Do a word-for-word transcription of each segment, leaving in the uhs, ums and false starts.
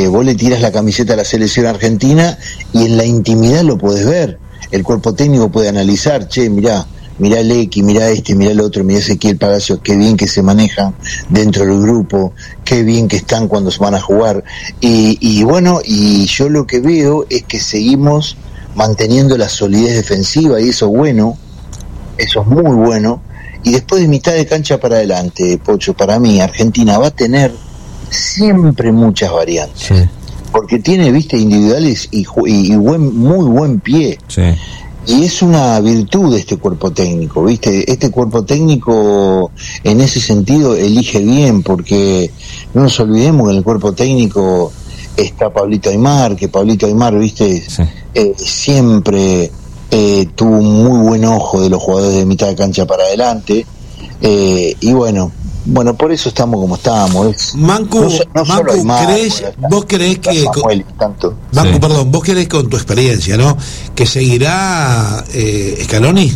vos le tirás la camiseta a la selección argentina y en la intimidad lo podés ver. El cuerpo técnico puede analizar, che, mirá, mirá el X, mirá este, mirá el otro, mirá Ezequiel Palacios, qué bien que se manejan dentro del grupo, qué bien que están cuando se van a jugar. Y, y bueno, y yo lo que veo es que seguimos manteniendo la solidez defensiva, y eso es bueno, eso es muy bueno. Y después de mitad de cancha para adelante, Pocho, para mí Argentina va a tener siempre muchas variantes, sí, porque tiene, viste, individuales y, y, y buen, muy buen pie, sí, y es una virtud de este cuerpo técnico, viste, este cuerpo técnico en ese sentido elige bien, porque no nos olvidemos que en el cuerpo técnico está Pablito Aimar, que Pablito Aimar, viste, sí, eh, siempre eh, tuvo un muy buen ojo de los jugadores de mitad de cancha para adelante, eh, y bueno, Bueno, por eso estamos como estamos. Es, Mancu, no, no Mancu Aymar, ¿crees, bueno, vos creés que... Samuel, con, Mancu, sí, perdón, vos creés con tu experiencia, ¿no?, que seguirá eh, Scaloni?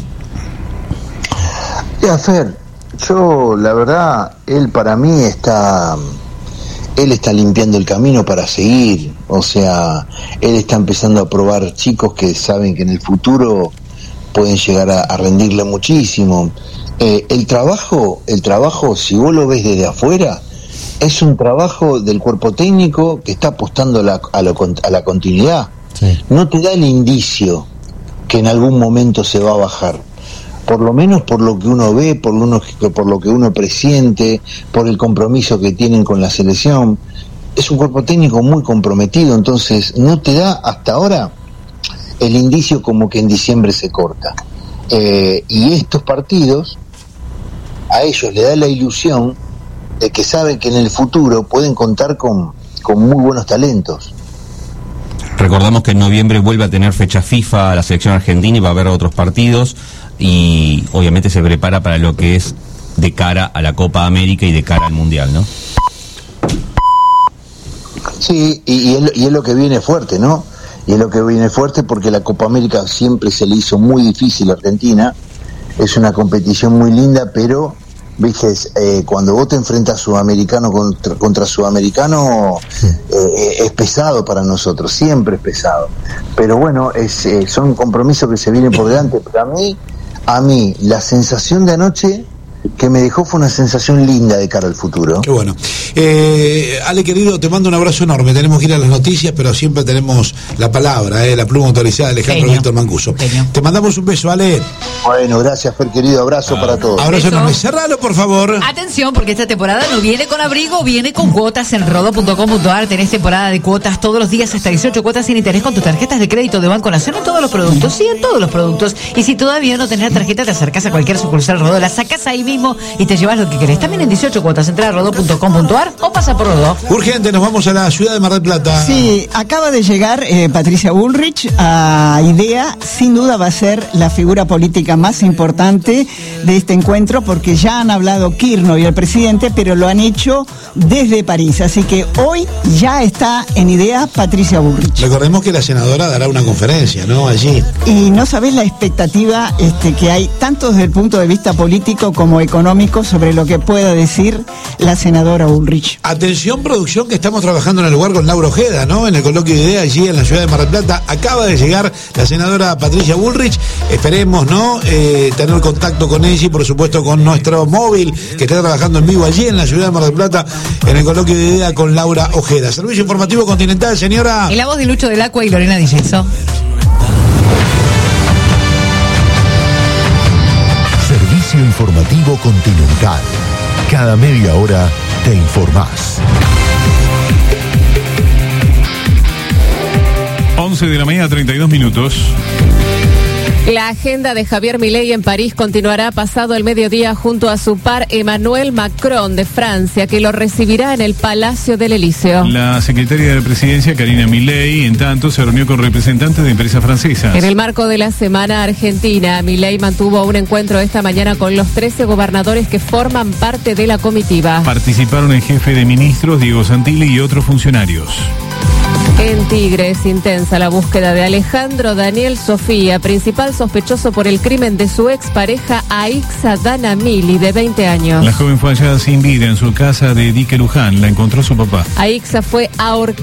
Ya, Fer, yo, la verdad, él para mí está... Él está limpiando el camino para seguir. O sea, él está empezando a probar chicos que saben que en el futuro pueden llegar a, a rendirle muchísimo. Eh, el trabajo, el trabajo, si vos lo ves desde afuera, es un trabajo del cuerpo técnico que está apostando a la, a lo, a la continuidad. Sí. No te da el indicio que en algún momento se va a bajar. Por lo menos por lo que uno ve, por lo, uno, por lo que uno presiente, por el compromiso que tienen con la selección. Es un cuerpo técnico muy comprometido, entonces no te da hasta ahora el indicio como que en diciembre se corta. Eh, y estos partidos a ellos le da la ilusión de que saben que en el futuro pueden contar con, con muy buenos talentos. Recordamos que en noviembre vuelve a tener fecha FIFA la selección argentina y va a haber otros partidos, y obviamente se prepara para lo que es de cara a la Copa América y de cara al Mundial, ¿no? Sí, y, y, es, y es lo que viene fuerte, ¿no? Y es lo que viene fuerte porque la Copa América siempre se le hizo muy difícil a Argentina. Es una competición muy linda, pero, viste, eh, cuando vos te enfrentas sudamericano contra, contra sudamericano, sí, eh, es pesado para nosotros, siempre es pesado. Pero bueno, es, eh, son compromisos que se vienen por delante. Pero a mí, a mí, la sensación de anoche que me dejó fue una sensación linda de cara al futuro. Qué bueno. Eh, Ale, querido, te mando un abrazo enorme. Tenemos que ir a las noticias, pero siempre tenemos la palabra, eh, la pluma autorizada de Alejandro Víctor Mancuso. Genio. Te mandamos un beso, Ale. Bueno, gracias, Fer, querido. Abrazo ah, para todos. Abrazo enorme. Cerralo, por favor. Atención, porque esta temporada no viene con abrigo, viene con cuotas en rodo punto com punto a r. Tenés temporada de cuotas todos los días, hasta dieciocho cuotas sin interés con tus tarjetas de crédito de Banco Nación en todos los productos. Sí, en todos los productos. Y si todavía no tenés la tarjeta, te acercás a cualquier sucursal Rodó, la sacás ahí mismo y te llevas lo que querés. También en dieciocho cuotas. Entra a rodo punto com punto a r o pasa por Rodó. Urgente, nos vamos a la ciudad de Mar del Plata. Sí, acaba de llegar eh, Patricia Bullrich a IDEA. Sin duda va a ser la figura política más importante de este encuentro, porque ya han hablado Kirchner y el presidente, pero lo han hecho desde París. Así que hoy ya está en IDEA Patricia Bullrich. Recordemos que la senadora dará una conferencia, ¿no?, allí. Y no sabés la expectativa este, que hay, tanto desde el punto de vista político como económico, sobre lo que pueda decir la senadora Bullrich. Atención, producción, que estamos trabajando en el lugar con Laura Ojeda, ¿no?, en el coloquio de IDEA allí en la ciudad de Mar del Plata. Acaba de llegar la senadora Patricia Bullrich. Esperemos, ¿no?, eh, tener contacto con ella y por supuesto con nuestro móvil que está trabajando en vivo allí en la ciudad de Mar del Plata en el coloquio de IDEA con Laura Ojeda. Servicio Informativo Continental, señora. Y la voz de Lucho del Acua y Lorena Di Gesso. Servicio Informativo Continental. Cada media hora te informás. once de la mañana, treinta y dos minutos. La agenda de Javier Milei en París continuará pasado el mediodía junto a su par Emmanuel Macron de Francia, que lo recibirá en el Palacio del Elíseo. La secretaria de la Presidencia, Karina Milei, en tanto, se reunió con representantes de empresas francesas. En el marco de la Semana Argentina, Milei mantuvo un encuentro esta mañana con los trece gobernadores que forman parte de la comitiva. Participaron el jefe de ministros, Diego Santilli, y otros funcionarios. En Tigre es intensa la búsqueda de Alejandro Daniel Sofía, principal sospechoso por el crimen de su expareja Aixa Danamili, de veinte años. La joven fue hallada sin vida en su casa de Dique Luján. La encontró su papá. Aixa fue ahorcada